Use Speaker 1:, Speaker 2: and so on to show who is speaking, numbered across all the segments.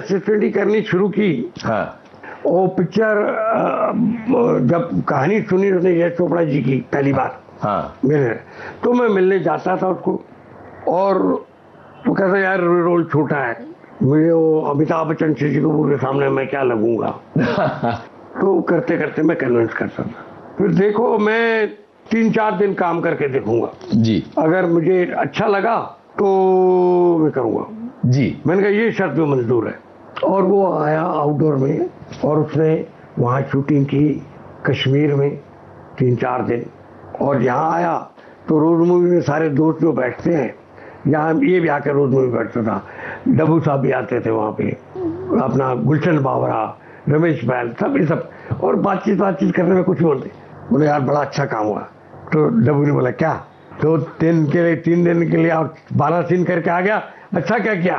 Speaker 1: Assistant करनी शुरू की।
Speaker 2: हाँ।
Speaker 1: वो पिक्चर जब कहानी सुनी उसने यश चोपड़ा जी की पहली बार,
Speaker 2: हाँ।
Speaker 1: मेरे, तो मैं मिलने जाता था उसको, और तो कहता यार रोल छोटा है, मुझे वो अमिताभ बच्चन जी कपूर के सामने मैं क्या लगूंगा। तो करते करते मैं कन्विंस करता था। फिर देखो मैं 3-4 दिन काम करके देखूंगा
Speaker 2: जी,
Speaker 1: अगर मुझे अच्छा लगा तो मैं करूंगा
Speaker 2: जी।
Speaker 1: मैंने कहा ये शर्त भी मंजूर है। और वो आया आउटडोर में और उसने वहाँ शूटिंग की कश्मीर में 3-4 दिन, और यहाँ आया तो रोज मूवी में सारे दोस्त जो बैठते हैं, यहाँ ये भी आकर रोज मूवी बैठता था, डब्बू साहब भी आते थे वहाँ पे, अपना गुलशन बावरा, रमेश बैल, सब ये सब, और बातचीत करने में कुछ बोलते बोले यार बड़ा अच्छा काम हुआ। तो डब्बू ने बोला क्या, तो 3 दिन के लिए और 12 सीन करके आ गया, अच्छा क्या किया।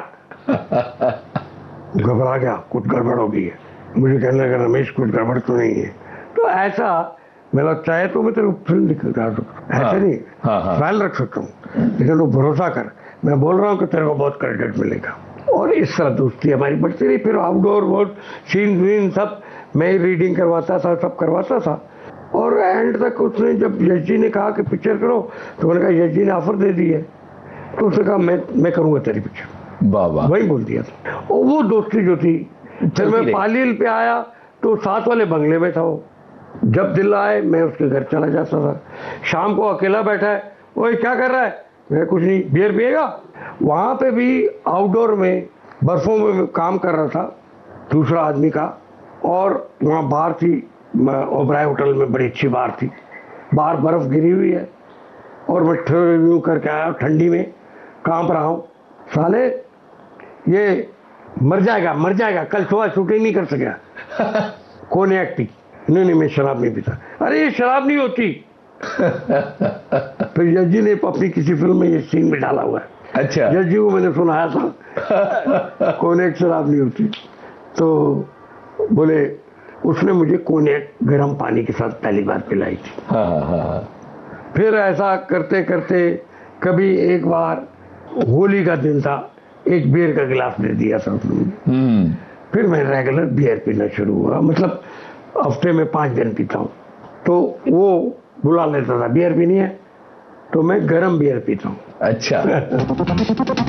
Speaker 1: घबरा गया, कुछ गड़बड़ हो गई है। मुझे कहने लगा रमेश कुछ गड़बड़ तो नहीं है। तो ऐसा मेरा चाहे तो मैं तेरे को फिल्म दिखा सकता, ऐसे नहीं ट्रायल रख सकता हूँ, लेकिन वो भरोसा कर, मैं बोल रहा हूँ कि तेरे को बहुत क्रेडिट मिलेगा। और इस तरह दोस्ती हमारी बढ़ती रही। फिर आउटडोर बहुत सीन वीन सब मैं ही रीडिंग करवाता था, सब करवाता था। और एंड तक उसने जब यश जी ने कहा कि पिक्चर करो, तो मैंने कहा यश जी ने ऑफर दे दी है, तो उसने कहा मैं करूँगा तेरी पिक्चर, वही बोल दिया था। और वो दोस्ती जो थी, फिर मैं पालील पे आया तो साथ वाले बंगले में था वो, जब दिल आए मैं उसके घर चला जाता था, शाम को अकेला बैठा है, ओए क्या कर रहा है, मैं कुछ नहीं, बियर पिएगा। वहाँ पे भी आउटडोर में बर्फों में काम कर रहा था दूसरा आदमी का, और वहाँ बार थी ओबराय होटल में, बड़ी अच्छी बार थी, बाहर बर्फ गिरी हुई है, और मैं रिव्यू करके आया ठंडी में, कांप रहा हूँ, साले ये मर जाएगा कल सुबह शूटिंग नहीं कर सकेगा। कौन है एक्टिंग, नहीं मैं शराब नहीं पीता। अरे ये शराब नहीं होती। फिर जज जी ने अपनी किसी फिल्म में ये सीन में डाला हुआ है।
Speaker 2: अच्छा।
Speaker 1: जज जी को मैंने सुनाया था कोनेक शराब नहीं होती, तो बोले उसने मुझे कोनेक गर्म पानी के साथ पहली बार पिलाई थी। फिर ऐसा करते करते कभी एक बार होली का दिन था, एक बियर का गिलास दे दिया था उसने। फिर मैं रेगुलर बियर पीना शुरू हुआ, मतलब हफ्ते में 5 दिन पीता हूँ। तो वो बुला लेता था, बियर पीनी है, तो मैं गरम बियर पीता हूँ।
Speaker 2: अच्छा।